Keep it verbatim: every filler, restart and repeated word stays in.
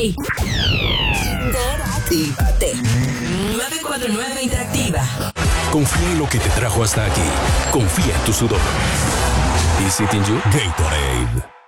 Ey. Interactívate. nueve cuatro nueve Interactiva. Confía en lo que te trajo hasta aquí. Confía en tu sudor. Is it in you? Gatorade.